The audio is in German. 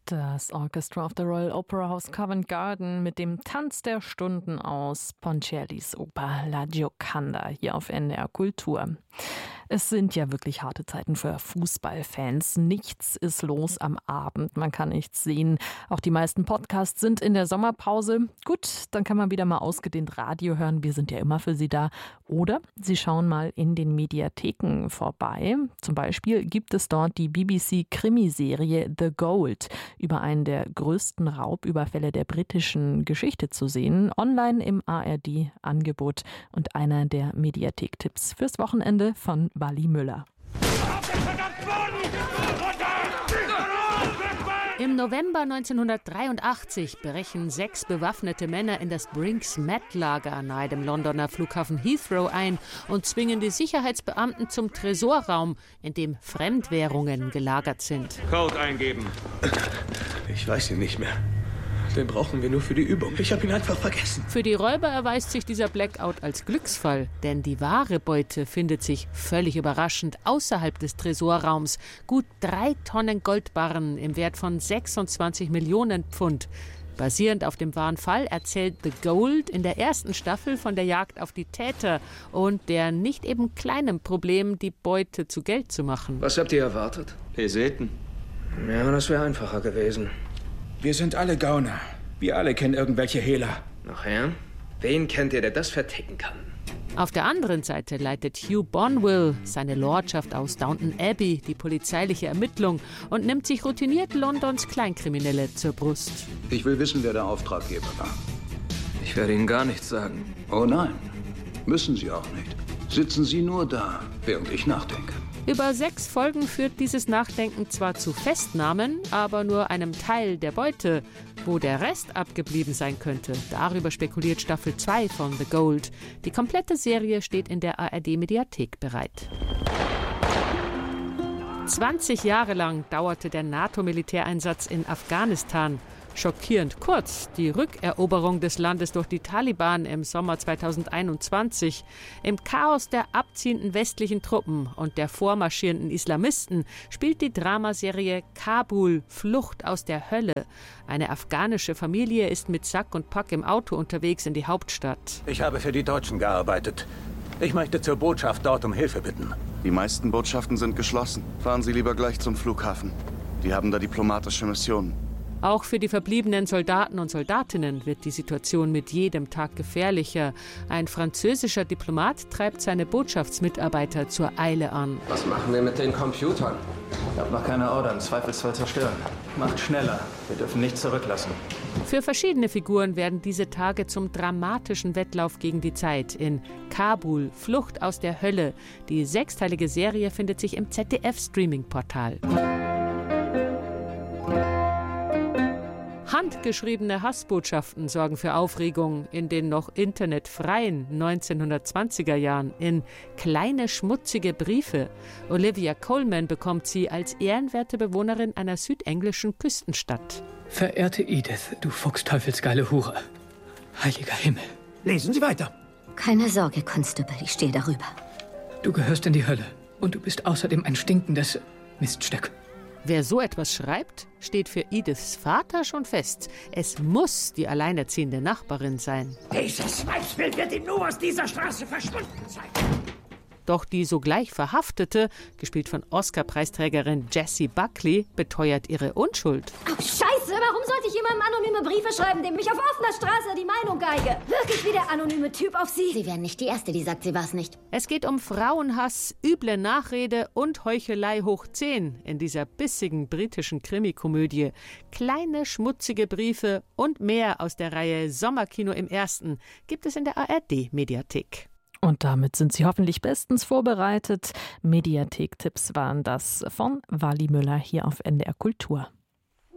Das Orchestra of the Royal Opera House Covent Garden mit dem Tanz der Stunden aus Ponchiellis Oper La Gioconda hier auf NDR Kultur. Es sind ja wirklich harte Zeiten für Fußballfans. Nichts ist los am Abend, man kann nichts sehen. Auch die meisten Podcasts sind in der Sommerpause. Gut, dann kann man wieder mal ausgedehnt Radio hören. Wir sind ja immer für Sie da. Oder Sie schauen mal in den Mediatheken vorbei. Zum Beispiel gibt es dort die BBC-Krimiserie The Gold über einen der größten Raubüberfälle der britischen Geschichte zu sehen. Online im ARD-Angebot und einer der Mediathek-Tipps fürs Wochenende von Wally Müller. Im November 1983 brechen 6 bewaffnete Männer in das Brinks-Mat-Lager nahe dem Londoner Flughafen Heathrow ein und zwingen die Sicherheitsbeamten zum Tresorraum, in dem Fremdwährungen gelagert sind. Code eingeben. Ich weiß ihn nicht mehr. Den brauchen wir nur für die Übung. Ich habe ihn einfach vergessen. Für die Räuber erweist sich dieser Blackout als Glücksfall, denn die wahre Beute findet sich völlig überraschend außerhalb des Tresorraums. Gut 3 Tonnen Goldbarren im Wert von 26 Millionen Pfund. Basierend auf dem wahren Fall erzählt The Gold in der ersten Staffel von der Jagd auf die Täter und der nicht eben kleinen Problem, die Beute zu Geld zu machen. Was habt ihr erwartet? Peseten. Ja, das wäre einfacher gewesen. Wir sind alle Gauner. Wir alle kennen irgendwelche Hehler. Ach ja? Wen kennt ihr, der das verticken kann? Auf der anderen Seite leitet Hugh Bonville, seine Lordschaft aus Downton Abbey, die polizeiliche Ermittlung und nimmt sich routiniert Londons Kleinkriminelle zur Brust. Ich will wissen, wer der Auftraggeber war. Ich werde Ihnen gar nichts sagen. Oh nein, müssen Sie auch nicht. Sitzen Sie nur da, während ich nachdenke. Über 6 Folgen führt dieses Nachdenken zwar zu Festnahmen, aber nur einem Teil der Beute. Wo der Rest abgeblieben sein könnte, darüber spekuliert Staffel 2 von The Gold. Die komplette Serie steht in der ARD-Mediathek bereit. 20 Jahre lang dauerte der NATO-Militäreinsatz in Afghanistan. Schockierend kurz die Rückeroberung des Landes durch die Taliban im Sommer 2021. Im Chaos der abziehenden westlichen Truppen und der vormarschierenden Islamisten spielt die Dramaserie Kabul, Flucht aus der Hölle. Eine afghanische Familie ist mit Sack und Pack im Auto unterwegs in die Hauptstadt. Ich habe für die Deutschen gearbeitet. Ich möchte zur Botschaft dort um Hilfe bitten. Die meisten Botschaften sind geschlossen. Fahren Sie lieber gleich zum Flughafen. Die haben da diplomatische Missionen. Auch für die verbliebenen Soldaten und Soldatinnen wird die Situation mit jedem Tag gefährlicher. Ein französischer Diplomat treibt seine Botschaftsmitarbeiter zur Eile an. Was machen wir mit den Computern? Ich habe noch keine Order, im Zweifelsfall zerstören. Macht schneller. Wir dürfen nichts zurücklassen. Für verschiedene Figuren werden diese Tage zum dramatischen Wettlauf gegen die Zeit in Kabul, Flucht aus der Hölle. Die 6-teilige Serie findet sich im ZDF-Streaming-Portal. Handgeschriebene Hassbotschaften sorgen für Aufregung in den noch internetfreien 1920er Jahren in Kleine schmutzige Briefe. Olivia Colman bekommt sie als ehrenwerte Bewohnerin einer südenglischen Küstenstadt. Verehrte Edith, du fuchsteufelsgeile Hure. Heiliger Himmel. Lesen Sie weiter. Keine Sorge, Constable, ich stehe darüber. Du gehörst in die Hölle und du bist außerdem ein stinkendes Miststück. Wer so etwas schreibt, steht für Ediths Vater schon fest. Es muss die alleinerziehende Nachbarin sein. Dieses Weibsbild wird ihm nur aus dieser Straße verschwunden sein. Doch die sogleich Verhaftete, gespielt von Oscar-Preisträgerin Jessie Buckley, beteuert ihre Unschuld. Oh, Scheiße, warum sollte ich jemandem anonyme Briefe schreiben, dem ich auf offener Straße die Meinung geige? Wirklich wie der anonyme Typ auf Sie? Sie wären nicht die Erste, die sagt, sie war's nicht. Es geht um Frauenhass, üble Nachrede und Heuchelei hoch 10 in dieser bissigen britischen Krimikomödie. Kleine, schmutzige Briefe und mehr aus der Reihe Sommerkino im Ersten gibt es in der ARD-Mediathek. Und damit sind Sie hoffentlich bestens vorbereitet. Mediathek-Tipps waren das von Wally Müller hier auf NDR Kultur.